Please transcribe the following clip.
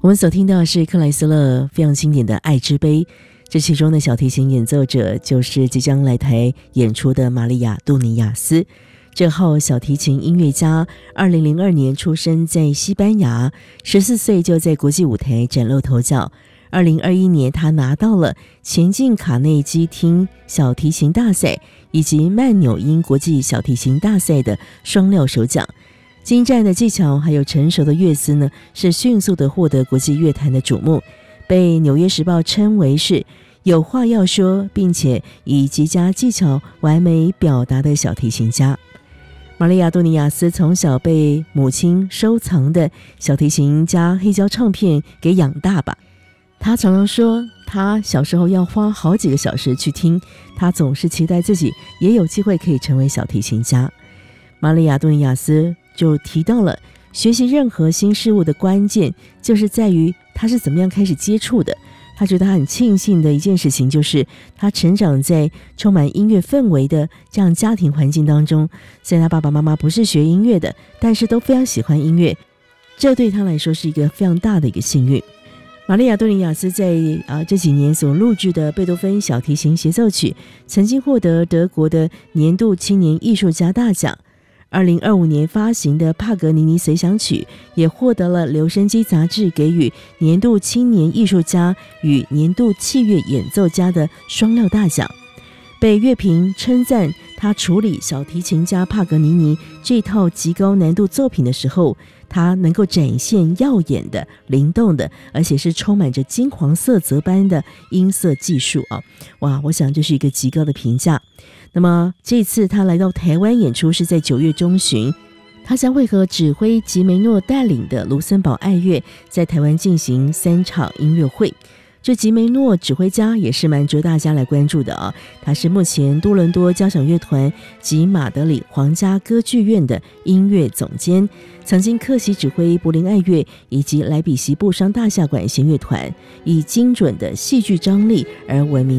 我们所听到的是克莱斯勒非常经典的《爱之杯》，这其中的小提琴演奏者就是即将来台演出的玛利亚·杜尼亚斯。这号小提琴音乐家2002年出生在西班牙，14岁就在国际舞台崭露头角。2021年他拿到了前进卡内基厅小提琴大赛以及曼纽因国际小提琴大赛的双料首奖。精湛的技巧还有成熟的乐思呢，是迅速的获得国际乐坛的瞩目，被纽约时报称为是有话要说并且以极佳技巧完美表达的小提琴家。玛利亚·杜尼亚斯从小被母亲收藏的小提琴加黑胶唱片给养大吧。他常常说他小时候要花好几个小时去听，他总是期待自己也有机会可以成为小提琴家。玛利亚·杜尼亚斯就提到了学习任何新事物的关键就是在于他是怎么样开始接触的。他觉得他很庆幸的一件事情就是他成长在充满音乐氛围的这样家庭环境当中，虽然他爸爸妈妈不是学音乐的，但是都非常喜欢音乐，这对他来说是一个非常大的一个幸运。玛利亚·杜尼亚斯在这几年所录制的贝多芬小提琴协奏曲曾经获得德国的年度青年艺术家大奖，2025年发行的帕格尼尼随想曲也获得了留声机杂志给予年度青年艺术家与年度器乐演奏家的双料大奖。被乐评称赞他处理小提琴家帕格尼尼这套极高难度作品的时候，他能够展现耀眼的、灵动的，而且是充满着金黄色泽般的音色技术啊！哇，我想这是一个极高的评价。那么这次他来到台湾演出是在9月中旬，他将会和指挥吉梅诺带领的卢森堡爱乐在台湾进行3场音乐会。这吉梅诺指挥家也是蛮值得大家来关注的啊！他是目前多伦多交响乐团及马德里皇家歌剧院的音乐总监，曾经客席指挥柏林爱乐以及莱比锡布商大厦管弦乐团，以精准的戏剧张力而闻名。